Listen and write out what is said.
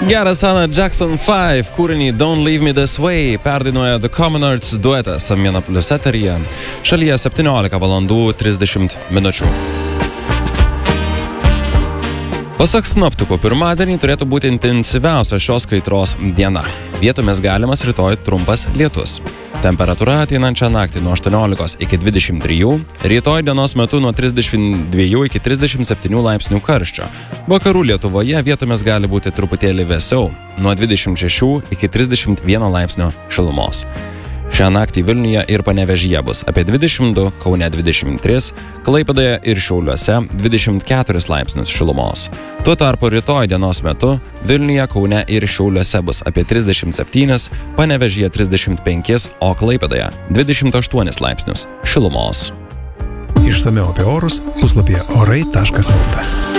Geras Anna Jackson 5 kūrinį Don't Leave Me This Way perdainuoja The Commoners duetas Amina Plus eteryje. Šalyje 17 valandų 30 minučių. Pasak sinoptikų, pirmadienį turėtų būti intensyviausia šios kaitros diena. Vietomis galimas rytoj trumpas lietus. Temperatūra ateinančią naktį nuo 18 iki 23, rytoj dienos metu nuo 32 iki 37 laipsnių karščio. Vakarų Lietuvoje vietomis gali būti truputėlį vėsiau, nuo 26 iki 31 laipsnio šilumos. Šią naktį Vilniuje ir Panevėžyje bus apie 22, Kaune 23, Klaipėdoje ir Šiauliuose 24 laipsnius šilumos. Tuo tarpu rytoj dienos metu Vilniuje, Kaune ir Šiauliuose bus apie 37, Panevėžyje 35, o Klaipėdoje 28 laipsnius šilumos. Išsamiau apie orus puslapyje orai.lt.